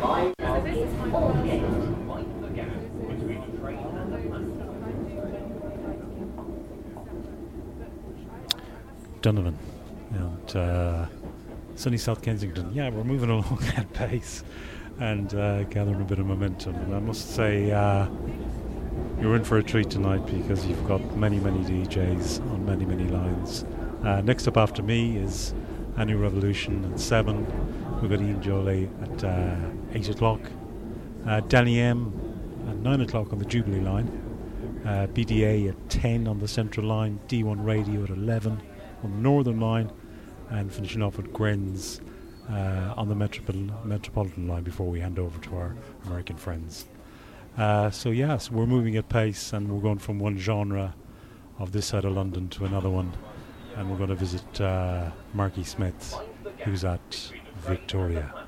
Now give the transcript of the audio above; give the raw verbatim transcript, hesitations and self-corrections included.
Donovan and uh, sunny South Kensington. Yeah, we're moving along at pace and uh, gathering a bit of momentum. And I must say, uh, you're in for a treat tonight because you've got many, many D Js on many, many lines. Uh, next up after me is Anu Revolution at seven. We've got Ian Jolie at uh, eight o'clock. Uh, Danny M at nine o'clock on the Jubilee line. Uh, B D A at ten on the Central line. D one Radio at eleven on the Northern line. And finishing off with Grenz uh, on the Metropol- Metropolitan line before we hand over to our American friends. Uh, so yes, yeah, so we're moving at pace and we're going from one genre of this side of London to another one. And we're going to visit uh, Marky Smith, who's at Victoria.